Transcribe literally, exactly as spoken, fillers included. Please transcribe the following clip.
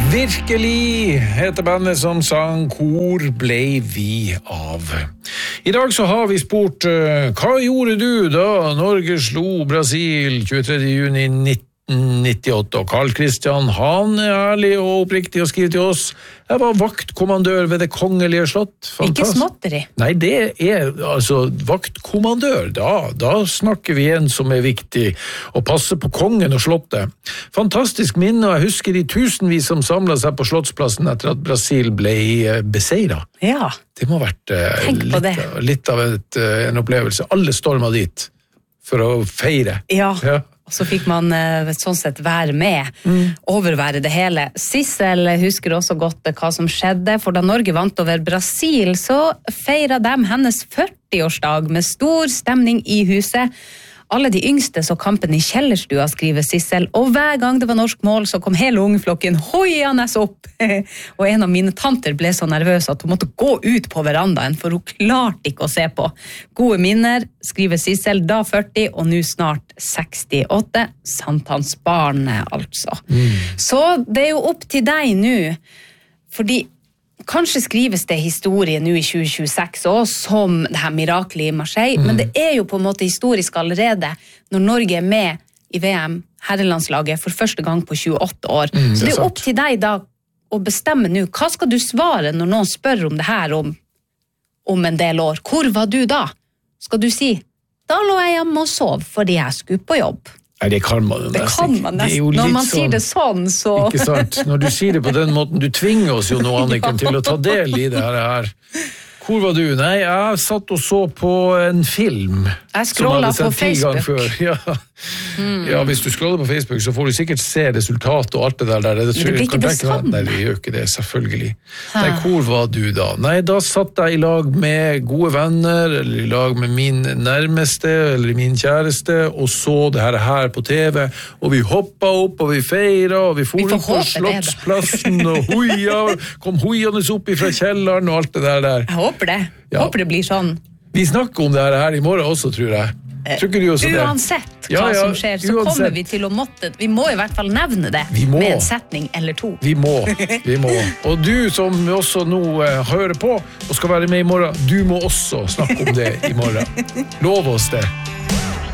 Virkelig heter bandet som sang Hvor ble vi av? I dag så har vi spurt hva gjorde du da Norge slo Brasil tjuetredje juni nitten nittiåtte? Og Carl Christian, han er ærlig og oppriktig og skriver til oss: jeg var vaktkommandør ved det kongelige slott. Fantastisk. Ikke småtteri. Nei, det er altså vaktkommandør. Da, da snakker vi en som er viktig og passer på kongen og slottet. Fantastisk minne, og jeg husker de tusenvis som samlet seg på slottsplassen etter at Brasil ble beseiret. Ja. Det må ha vært uh, litt, litt av et, uh, en opplevelse. Alle stormet dit for å feire. Ja. Ja. Så fikk man sånn sett være med, mm. overvære det hele. Sissel husker også godt hva som skjedde, for da Norge vant over Brasil, så feiret de hennes førtiårsdag med stor stemning i huset. Alle de yngste så kampen i kjellerstua, skriver Sissel, og hver gang det var norsk mål, så kom hele ungeflokken hoiende opp. Og en av mine tanter ble så nervøs at hun måtte gå ut på verandaen, for hun klarte ikke å se på. Gode minner, skriver Sissel, da førti, og nå snart sekstiåtte. Sankthansbarn, altså. Mm. Så det er jo opp til deg nå, fordi kanskje skrives det historie nå i tjue tjueseks også, som det her mirakelet i Marseille, mm. men det er jo på en måte historisk allerede når Norge er med i V M, herrelandslaget, for første gang på tjueåtte år. Mm, så det er opp til deg da å bestemme nå, hva skal du svare når noen spør om det her om, om en del år? Hvor var du da? Skal du si, da lå jeg hjemme og sov fordi jeg skulle på jobb. Nei, det kan man jo nesten. Det kan man nesten. Når man sånn, sier det sånn, så... Ikke sant? Når du sier det på den måten, du tvinger oss jo nå, Anniken, ja. til å ta del i det her. Hvor var du? Nei, jeg satt og så på en film. Jeg scrollet på Facebook. Før. Ja. Mm. ja, hvis du scroller på Facebook, så får du sikkert se resultat og alt det der. Det, det blir ikke det samme. Nei, det gjør ikke det, selvfølgelig. Nei, hvor var du da? Nei, da satt jeg i lag med gode venner, eller i lag med min nærmeste, eller min kjæreste, og så det her, her på T V, og vi hoppet opp, og vi feiret, og vi for opp på slottsplassen, og hoia, kom hoiende opp fra kjelleren, og alt det der der. Jeg håper det. Jeg ja. håper det blir sånn. Vi snakker om det her i morgen også, tror jeg. Uansett hva ja, ja, som skjer, så uansett. Kommer vi til å måtte, vi må i hvert fall nevne det med en setning eller to. Vi må, vi må. Og du som også nå uh, hører på og skal være med i morgen, du må også snakke om det i morgen. Lov oss det.